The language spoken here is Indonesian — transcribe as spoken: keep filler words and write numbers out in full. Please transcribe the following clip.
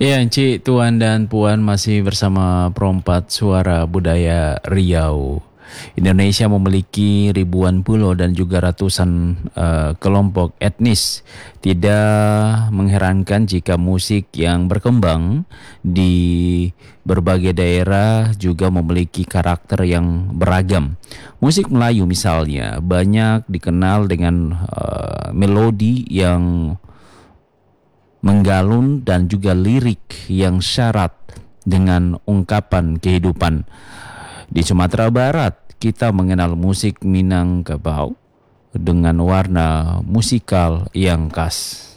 Ya, Cik, Tuan dan Puan masih bersama Perompat Suara Budaya Riau. Indonesia memiliki ribuan pulau dan juga ratusan eh, kelompok etnis. Tidak mengherankan jika musik yang berkembang di berbagai daerah juga memiliki karakter yang beragam. Musik Melayu misalnya banyak dikenal dengan eh, melodi yang menggalun dan juga lirik yang syarat dengan ungkapan kehidupan. Di Sumatera Barat, kita mengenal musik Minangkabau dengan warna musikal yang khas.